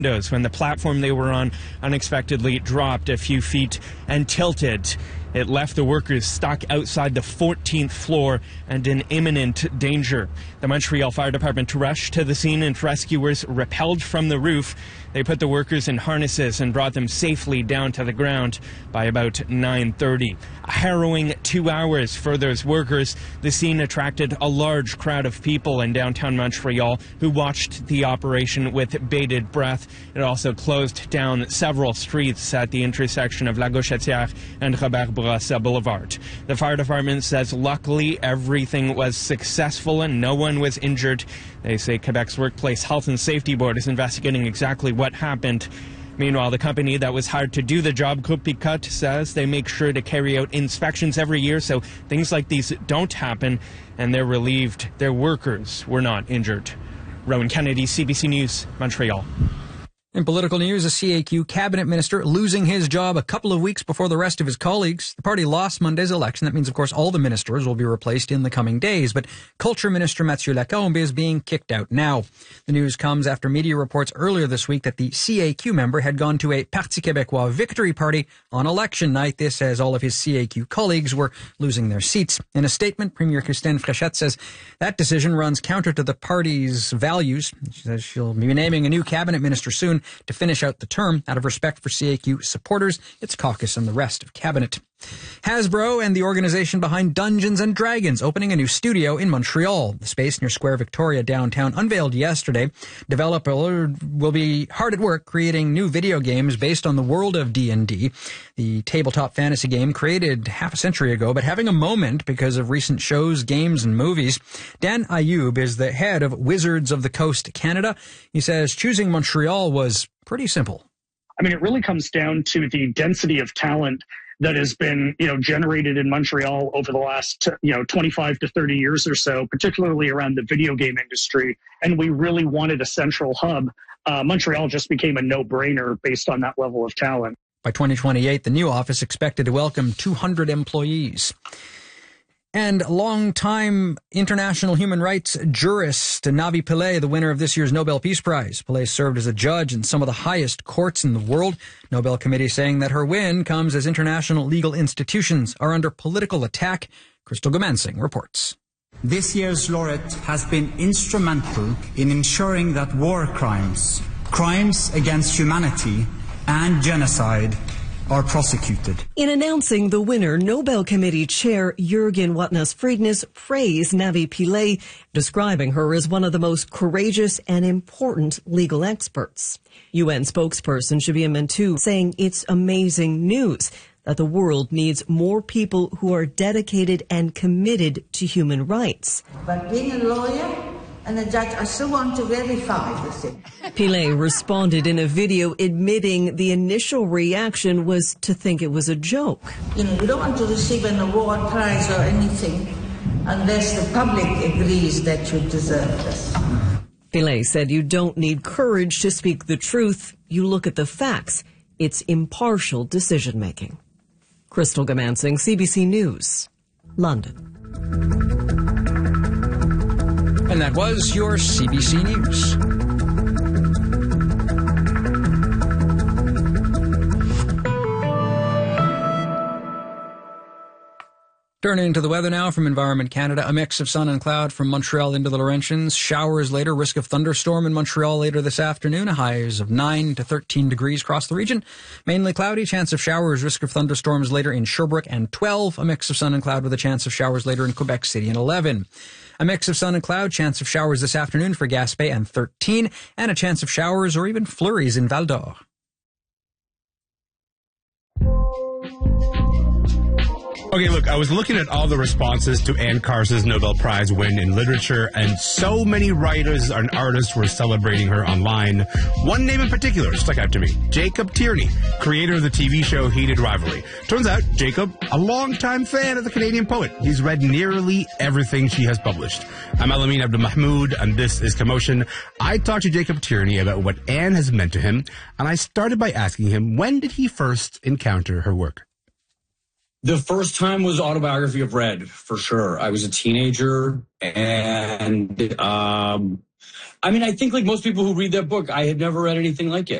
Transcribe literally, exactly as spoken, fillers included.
windows when the platform they were on unexpectedly dropped a few feet and tilted. It left the workers stuck outside the fourteenth floor and in imminent danger. The Montreal Fire Department rushed to the scene and rescuers rappelled from the roof. They put the workers in harnesses and brought them safely down to the ground by about nine thirty. A harrowing two hours for those workers. The scene attracted a large crowd of people in downtown Montreal who watched the operation with bated breath. It also closed down several streets at the intersection of La Gauchetière and Robert Bourassa Boulevard. The fire department says luckily everything was successful and no one was injured. They say Quebec's Workplace Health and Safety Board is investigating exactly what happened. Meanwhile, the company that was hired to do the job, Groupe Picotte, says they make sure to carry out inspections every year so things like these don't happen, and they're relieved their workers were not injured. Rowan Kennedy, C B C News, Montreal. In political news, a C A Q cabinet minister losing his job a couple of weeks before the rest of his colleagues. The party lost Monday's election. That means, of course, all the ministers will be replaced in the coming days. But Culture Minister Mathieu Lacombe is being kicked out now. The news comes after media reports earlier this week that the C A Q member had gone to a Parti Québécois victory party on election night. This as all of his C A Q colleagues were losing their seats. In a statement, Premier Christine Fréchette says that decision runs counter to the party's values. She says she'll be naming a new cabinet minister soon to finish out the term out of respect for C A Q supporters, its caucus, and the rest of cabinet. Hasbro and the organization behind Dungeons and Dragons opening a new studio in Montreal. The space near Square Victoria downtown unveiled yesterday. Developer will be hard at work creating new video games based on the world of D and D, the tabletop fantasy game created half a century ago, but having a moment because of recent shows, games, and movies. Dan Ayoub is the head of Wizards of the Coast Canada. He says choosing Montreal was pretty simple. I mean, it really comes down to the density of talent that has been, you know, generated in Montreal over the last, you know, twenty-five to thirty years or so, particularly around the video game industry. And we really wanted a central hub. Uh, Montreal just became a no-brainer based on that level of talent. By twenty twenty-eight, the new office expected to welcome two hundred employees. And longtime international human rights jurist Navi Pillay, the winner of this year's Nobel Peace Prize. Pillay served as a judge in some of the highest courts in the world. Nobel Committee saying that her win comes as international legal institutions are under political attack. Crystal Gomansing reports. This year's laureate has been instrumental in ensuring that war crimes, crimes against humanity, and genocide are prosecuted. In announcing the winner, Nobel Committee Chair Jürgen Watnas-Friednes praised Navi Pillay, describing her as one of the most courageous and important legal experts. U N spokesperson Shabia Mantou saying it's amazing news that the world needs more people who are dedicated and committed to human rights. But being a lawyer and a judge, I still want to verify the thing. Pillay responded in a video admitting the initial reaction was to think it was a joke. You know, you don't want to receive an award, prize or anything unless the public agrees that you deserve this. Pillay said you don't need courage to speak the truth. You look at the facts. It's impartial decision-making. Crystal Gomansing, C B C News, London. And that was your C B C News. Turning to the weather now from Environment Canada, a mix of sun and cloud from Montreal into the Laurentians. Showers later, risk of thunderstorm in Montreal later this afternoon. Highs of nine to thirteen degrees across the region. Mainly cloudy, chance of showers, risk of thunderstorms later in Sherbrooke and twelve. A mix of sun and cloud with a chance of showers later in Quebec City and eleven. A mix of sun and cloud, chance of showers this afternoon for Gaspé and thirteen. And a chance of showers or even flurries in Val d'Or. Okay, look, I was looking at all the responses to Anne Carson's Nobel Prize win in literature, and so many writers and artists were celebrating her online. One name in particular stuck out to me, Jacob Tierney, creator of the T V show Heated Rivalry. Turns out, Jacob, a longtime fan of the Canadian poet. He's read nearly everything she has published. I'm Alameen Abdul-Mahmoud, and this is Commotion. I talked to Jacob Tierney about what Anne has meant to him, and I started by asking him, when did he first encounter her work? The first time was Autobiography of Red, for sure. I was a teenager, and um, I mean, I think like most people who read that book, I had never read anything like it.